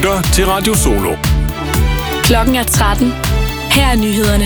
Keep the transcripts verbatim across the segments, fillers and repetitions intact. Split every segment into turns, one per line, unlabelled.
lytter til Radio Solo.
Klokken er tretten. Her er nyhederne.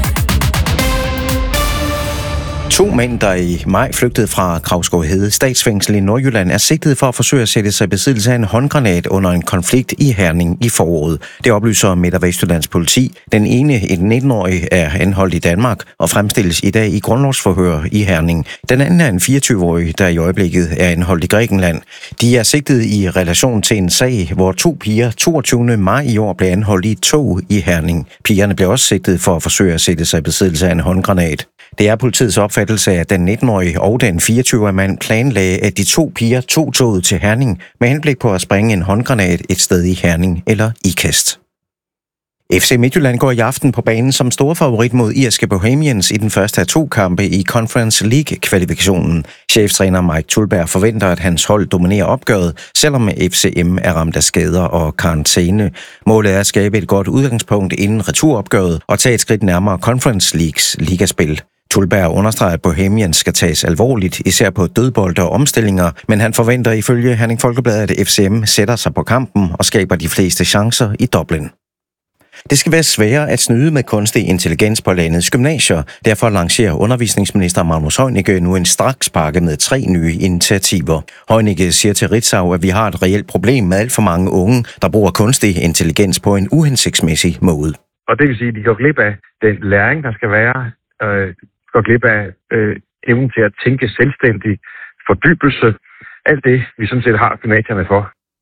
To mænd, der i maj flygtede fra Kravsgårdhede Statsfængsel i Nordjylland, er sigtet for at forsøge at sætte sig i besiddelse af en håndgranat under en konflikt i Herning i foråret. Det oplyser Midt- og Vestjyllands politi. Den ene, en nitten-årig, er anholdt i Danmark og fremstilles i dag i grundlovsforhør i Herning. Den anden er en fireogtyve-årig, der i øjeblikket er anholdt i Grækenland. De er sigtet i relation til en sag, hvor to piger toogtyvende maj i år blev anholdt i et tog i Herning. Pigerne blev også sigtet for at forsøge at sætte sig i besiddelse af en håndgranat. Det er politiets opfattelse, at den nitten-årige og den fireogtyve-årige mand planlagde, at de to piger tog toget til Herning med henblik på at springe en håndgranat et sted i Herning eller Ikast. F C Midtjylland går i aften på banen som store favorit mod irske Bohemians i den første af to kampe i Conference League-kvalifikationen. Cheftræner Mike Tulberg forventer, at hans hold dominerer opgøret, selvom F C M er ramt af skader og karantæne. Målet er at skabe et godt udgangspunkt inden returopgøret og tage et skridt nærmere Conference Leagues ligaspil. Tulberg understreger, at Bohemians skal tages alvorligt, især på dødbolde og omstillinger, men han forventer ifølge Herning Folkeblad, at F C M sætter sig på kampen og skaber de fleste chancer i Dublin. Det skal være sværere at snyde med kunstig intelligens på landets gymnasier. Derfor lancerer undervisningsminister Magnus Heunicke nu en strakspakke med tre nye initiativer. Heunicke siger til Ritzau, at vi har et reelt problem med alt for mange unge, der bruger kunstig intelligens på en uhensigtsmæssig måde.
Og det vil sige, at de går glip af den læring, der skal være, øh, går glip af øh, evnen til at tænke selvstændig, fordybelse, alt det, vi sådan set har gymnasierne for.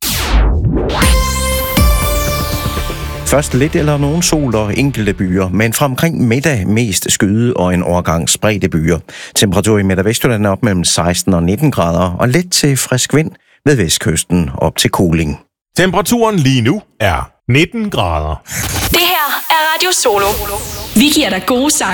Først lidt eller nogen sol og enkelte byer, men fra omkring middag mest skyde og en overgang spredte byer. Temperatur i Midt- og Vestjylland er op mellem seksten og nitten grader, og let til frisk vind ved vestkysten op til Koling.
Temperaturen lige nu er nitten grader.
Det her er Radio Solo. Vi giver dig gode sange.